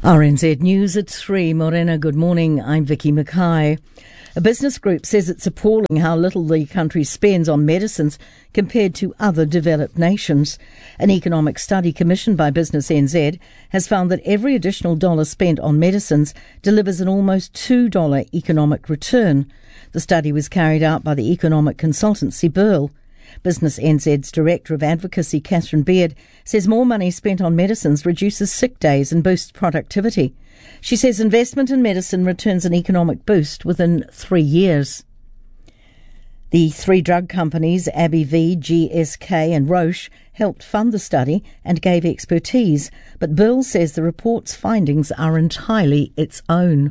RNZ News at 3. Morena, good morning. I'm Vicky Mackay. A business group says it's appalling how little the country spends on medicines compared to other developed nations. An economic study commissioned by Business NZ has found that every additional dollar spent on medicines delivers an almost $2 economic return. The study was carried out by the economic consultancy Burl. Business NZ's Director of Advocacy, Catherine Beard, says more money spent on medicines reduces sick days and boosts productivity. She says investment in medicine returns an economic boost within 3 years. The 3 drug companies, AbbVie, GSK and Roche, helped fund the study and gave expertise, but Burl says the report's findings are entirely its own.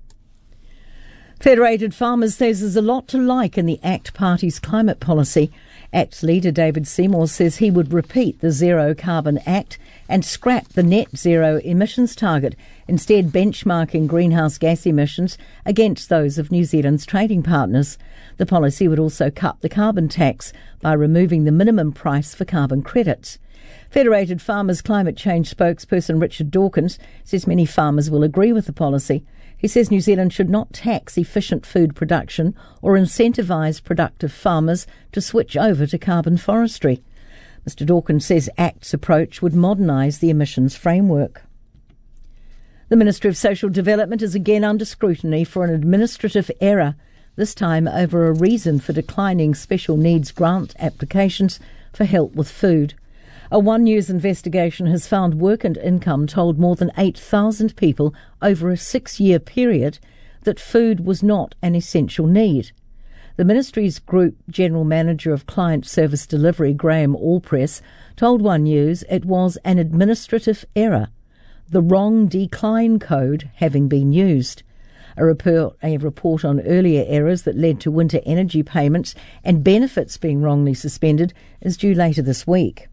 Federated Farmers says there's a lot to like in the ACT Party's climate policy. ACT leader David Seymour says he would repeat the Zero Carbon Act and scrap the net zero emissions target, instead benchmarking greenhouse gas emissions against those of New Zealand's trading partners. The policy would also cut the carbon tax by removing the minimum price for carbon credits. Federated Farmers climate change spokesperson Richard Dawkins says many farmers will agree with the policy. He says New Zealand should not tax efficient food production or incentivise productive farmers to switch over to carbon forestry. Mr Dawkins says ACT's approach would modernise the emissions framework. The Ministry of Social Development is again under scrutiny for an administrative error, this time over a reason for declining special needs grant applications for help with food. A One News investigation has found Work and Income told more than 8,000 people over a 6-year period that food was not an essential need. The Ministry's Group General Manager of Client Service Delivery, Graham Allpress, told One News it was an administrative error, the wrong decline code having been used. A report on earlier errors that led to winter energy payments and benefits being wrongly suspended is due later this week.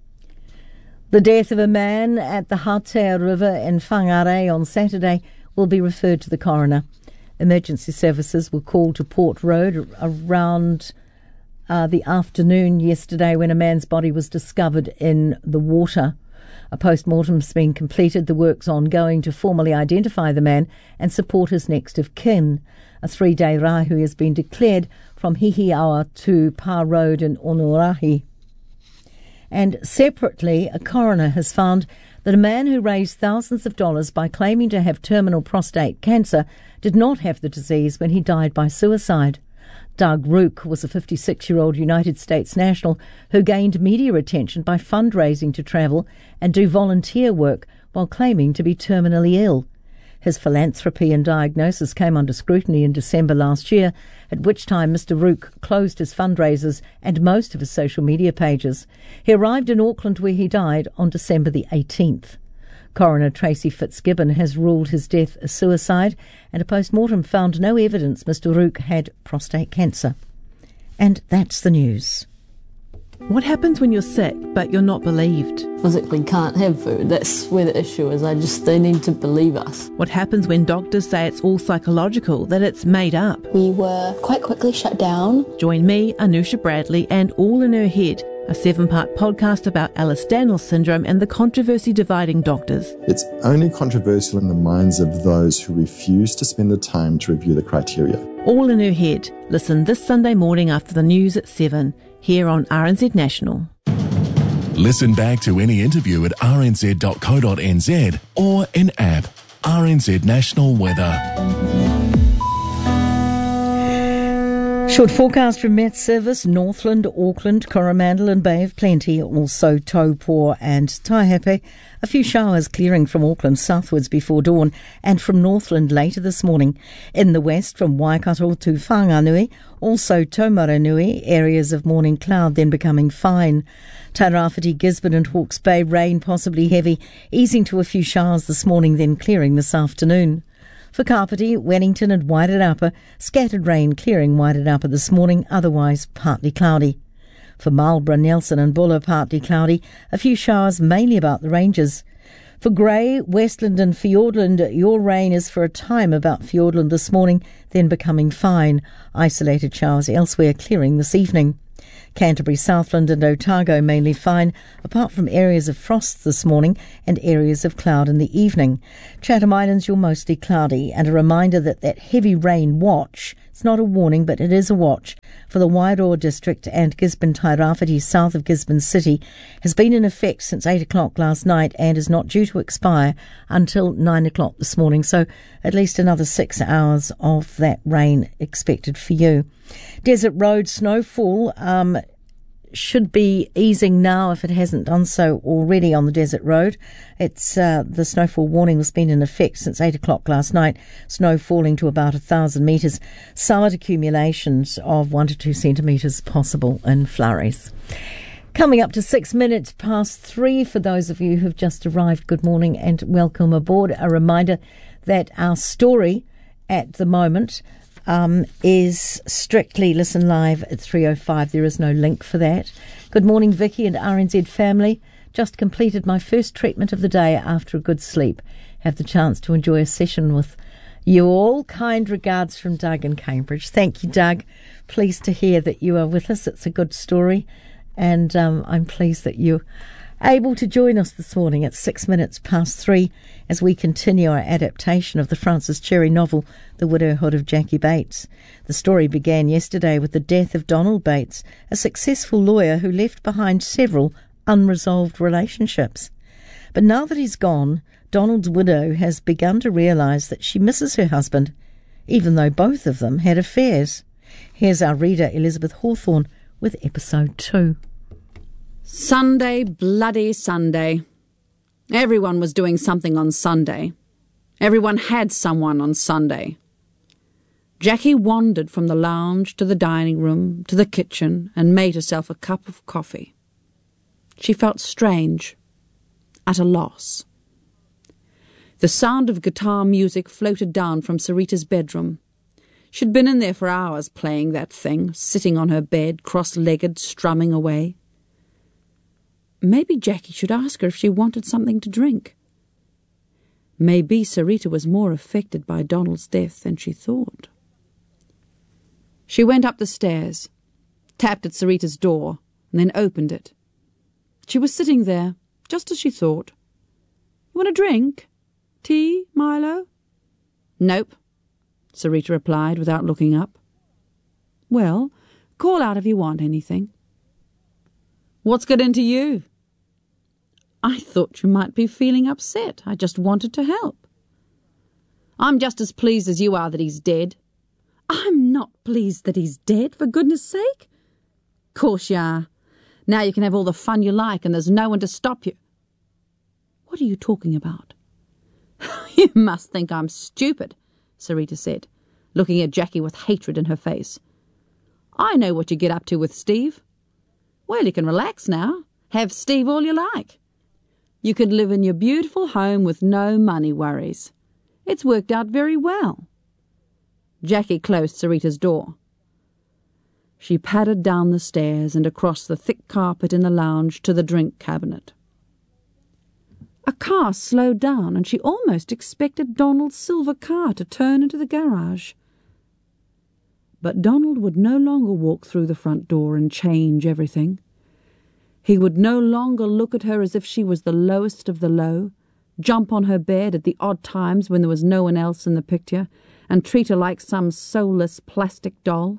The death of a man at the Hatea River in Whangarei on Saturday will be referred to the coroner. Emergency services were called to Port Road around the afternoon yesterday when a man's body was discovered in the water. A post-mortem's been completed. The work's ongoing to formally identify the man and support his next of kin. A 3-day rahu has been declared from Hihiawa to Pa Road in Onorahi. And separately, a coroner has found that a man who raised thousands of dollars by claiming to have terminal prostate cancer did not have the disease when he died by suicide. Doug Rook was a 56-year-old United States national who gained media attention by fundraising to travel and do volunteer work while claiming to be terminally ill. His philanthropy and diagnosis came under scrutiny in December last year, at which time Mr Rook closed his fundraisers and most of his social media pages. He arrived in Auckland where he died on December the 18th. Coroner Tracy Fitzgibbon has ruled his death a suicide, and a post-mortem found no evidence Mr Rook had prostate cancer. And that's the news. What happens when you're sick but you're not believed? Physically can't have food. That's where the issue is. They need to believe us. What happens when doctors say it's all psychological, that it's made up? We were quite quickly shut down. Join me, Anusha Bradley, and All in Her Head, a 7-part podcast about Ehlers-Danlos syndrome and the controversy dividing doctors. It's only controversial in the minds of those who refuse to spend the time to review the criteria. All in Her Head. Listen this Sunday morning after the news at 7, here on RNZ National. Listen back to any interview at rnz.co.nz or in app RNZ National Weather. Short forecast from Met Service, Northland, Auckland, Coromandel and Bay of Plenty, also Taupo and Taihape. A few showers clearing from Auckland southwards before dawn and from Northland later this morning. In the west from Waikato to Whanganui, also Taumaranui, areas of morning cloud then becoming fine. Tairāwhiti, Gisborne and Hawke's Bay, rain possibly heavy, easing to a few showers this morning then clearing this afternoon. For Kapiti, Wellington and Wairarapa, scattered rain clearing Wairarapa this morning, otherwise partly cloudy. For Marlborough, Nelson and Buller, partly cloudy, a few showers mainly about the ranges. For Grey, Westland and Fiordland, your rain is for a time about Fiordland this morning, then becoming fine. Isolated showers elsewhere clearing this evening. Canterbury, Southland and Otago mainly fine, apart from areas of frost this morning and areas of cloud in the evening. Chatham Islands, you're mostly cloudy, and a reminder that heavy rain watch, it's not a warning but it is a watch, for the Wairoa district and Gisborne Tairāwhiti south of Gisborne City has been in effect since 8 o'clock last night and is not due to expire until 9 o'clock this morning, so at least another 6 hours of that rain expected for you. Desert Road snowfall should be easing now if it hasn't done so already on the Desert Road. It's the snowfall warning has been in effect since 8 o'clock last night, snow falling to about 1,000 metres, solid accumulations of 1 to 2 centimetres possible in flurries. Coming up to 6 minutes past 3 for those of you who've just arrived, good morning and welcome aboard. A reminder that our story at the moment is strictly Listen Live at 3:05. There is no link for that. Good morning, Vicky and RNZ family. Just completed my first treatment of the day after a good sleep. Have the chance to enjoy a session with you all. Kind regards from Doug in Cambridge. Thank you, Doug. Pleased to hear that you are with us. It's a good story, and I'm pleased that you're able to join us this morning at 6 minutes past 3 as we continue our adaptation of the Francis Cherry novel, The Widowhood of Jackie Bates. The story began yesterday with the death of Donald Bates, a successful lawyer who left behind several unresolved relationships. But now that he's gone, Donald's widow has begun to realise that she misses her husband, even though both of them had affairs. Here's our reader, Elizabeth Hawthorne, with episode 2. Sunday, bloody Sunday. Everyone was doing something on Sunday. Everyone had someone on Sunday. Jackie wandered from the lounge to the dining room to the kitchen and made herself a cup of coffee. She felt strange, at a loss. The sound of guitar music floated down from Sarita's bedroom. She'd been in there for hours playing that thing, sitting on her bed, cross-legged, strumming away. Maybe Jackie should ask her if she wanted something to drink. Maybe Sarita was more affected by Donald's death than she thought. She went up the stairs, tapped at Sarita's door, and then opened it. She was sitting there, just as she thought. "You want a drink? Tea, Milo?" "Nope," Sarita replied without looking up. "Well, call out if you want anything." "What's got into you?" "I thought you might be feeling upset. I just wanted to help." "I'm just as pleased as you are that he's dead." "I'm not pleased that he's dead, for goodness sake." "Course you are. Now you can have all the fun you like and there's no one to stop you." "What are you talking about?" "You must think I'm stupid," Sarita said, looking at Jackie with hatred in her face. "I know what you get up to with Steve. Well, you can relax now. Have Steve all you like. You could live in your beautiful home with no money worries. It's worked out very well." Jackie closed Sarita's door. She padded down the stairs and across the thick carpet in the lounge to the drink cabinet. A car slowed down and she almost expected Donald's silver car to turn into the garage. But Donald would no longer walk through the front door and change everything. He would no longer look at her as if she was the lowest of the low, jump on her bed at the odd times when there was no one else in the picture, and treat her like some soulless plastic doll.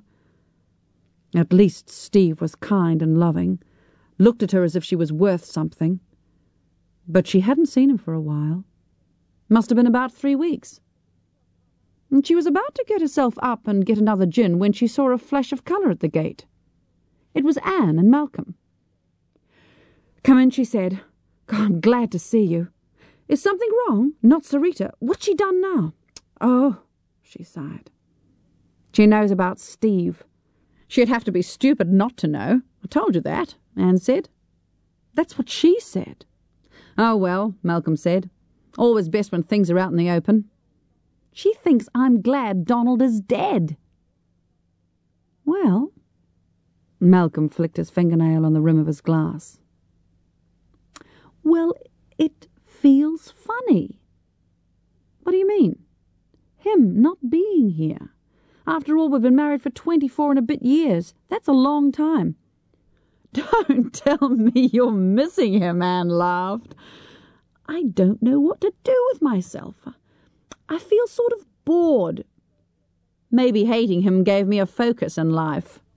At least Steve was kind and loving, looked at her as if she was worth something. But she hadn't seen him for a while. Must have been about 3 weeks. And she was about to get herself up and get another gin when she saw a flash of colour at the gate. It was Anne and Malcolm. "Come in," she said. "I'm glad to see you. Is something wrong? Not Sarita. What's she done now?" "Oh," she sighed. "She knows about Steve. She'd have to be stupid not to know. I told you that," Anne said. "That's what she said." "Oh, well," Malcolm said. "Always best when things are out in the open." "She thinks I'm glad Donald is dead." "Well," Malcolm flicked his fingernail on the rim of his glass. "Well, it feels funny." "What do you mean?" "Him not being here. After all, we've been married for 24 and a bit years. That's a long time. Don't tell me you're missing him, Anne laughed. I don't know what to do with myself. I feel sort of bored. Maybe hating him gave me a focus in life.